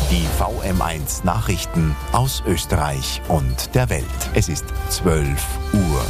Die VM1 Nachrichten aus Österreich und der Welt. Es ist 12 Uhr.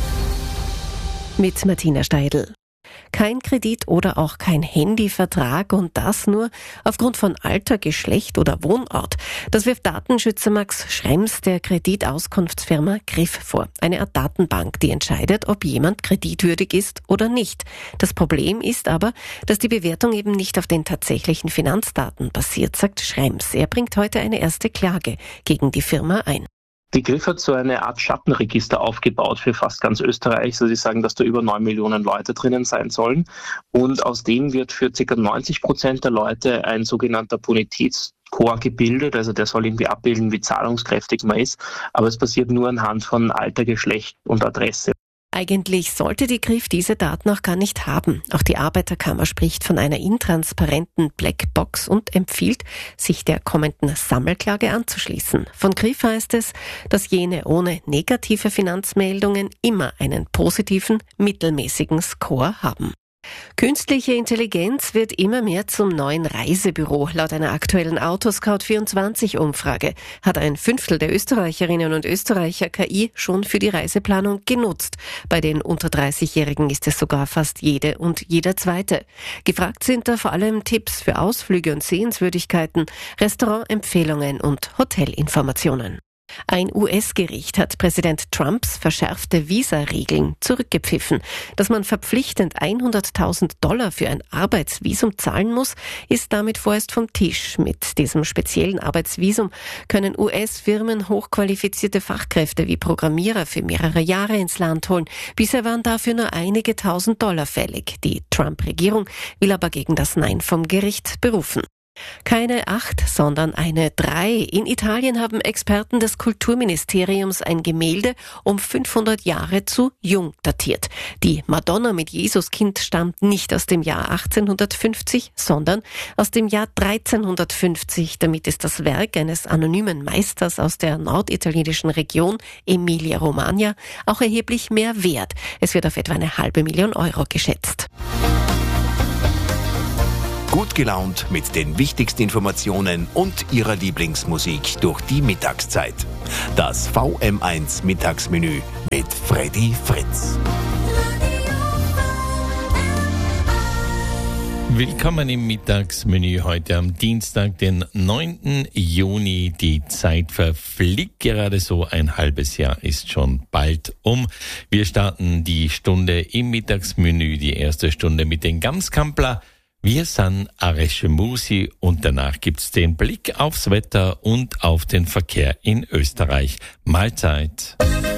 Mit Martina Steidl. Kein Kredit oder auch kein Handyvertrag und das nur aufgrund von Alter, Geschlecht oder Wohnort. Das wirft Datenschützer Max Schrems der Kreditauskunftsfirma Griff vor. Eine Art Datenbank, die entscheidet, ob jemand kreditwürdig ist oder nicht. Das Problem ist aber, dass die Bewertung eben nicht auf den tatsächlichen Finanzdaten basiert, sagt Schrems. Er bringt heute eine erste Klage gegen die Firma ein. Die Griff hat so eine Art Schattenregister aufgebaut für fast ganz Österreich. Also sie sagen, dass da über 9 Millionen Leute drinnen sein sollen. Und aus dem wird für ca. 90% der Leute ein sogenannter Bonitätsscore gebildet. Also der soll irgendwie abbilden, wie zahlungskräftig man ist. Aber es passiert nur anhand von Alter, Geschlecht und Adresse. Eigentlich sollte die Griff diese Daten auch gar nicht haben. Auch die Arbeiterkammer spricht von einer intransparenten Blackbox und empfiehlt, sich der kommenden Sammelklage anzuschließen. Von Griff heißt es, dass jene ohne negative Finanzmeldungen immer einen positiven, mittelmäßigen Score haben. Künstliche Intelligenz wird immer mehr zum neuen Reisebüro. Laut einer aktuellen Autoscout24-Umfrage hat 1/5 der Österreicherinnen und Österreicher KI schon für die Reiseplanung genutzt. Bei den unter 30-Jährigen ist es sogar fast jede und jeder Zweite. Gefragt sind da vor allem Tipps für Ausflüge und Sehenswürdigkeiten, Restaurantempfehlungen und Hotelinformationen. Ein US-Gericht hat Präsident Trumps verschärfte Visa-Regeln zurückgepfiffen. Dass man verpflichtend $100.000 für ein Arbeitsvisum zahlen muss, ist damit vorerst vom Tisch. Mit diesem speziellen Arbeitsvisum können US-Firmen hochqualifizierte Fachkräfte wie Programmierer für mehrere Jahre ins Land holen. Bisher waren dafür nur einige $1.000 fällig. Die Trump-Regierung will aber gegen das Nein vom Gericht berufen. Keine 8, sondern eine 3. In Italien haben Experten des Kulturministeriums ein Gemälde um 500 Jahre zu jung datiert. Die Madonna mit Jesuskind stammt nicht aus dem Jahr 1850, sondern aus dem Jahr 1350. Damit ist das Werk eines anonymen Meisters aus der norditalienischen Region Emilia-Romagna auch erheblich mehr wert. Es wird auf etwa 500.000 Euro geschätzt. Gut gelaunt mit den wichtigsten Informationen und Ihrer Lieblingsmusik durch die Mittagszeit. Das VM1 Mittagsmenü mit Freddy Fritz. Willkommen im Mittagsmenü heute am Dienstag, den 9. Juni. Die Zeit verfliegt gerade so, ein halbes Jahr ist schon bald um. Wir starten die Stunde im Mittagsmenü, die erste Stunde mit den Gamskampler. Wir sind Aresche Musi und danach gibt's den Blick aufs Wetter und auf den Verkehr in Österreich. Mahlzeit.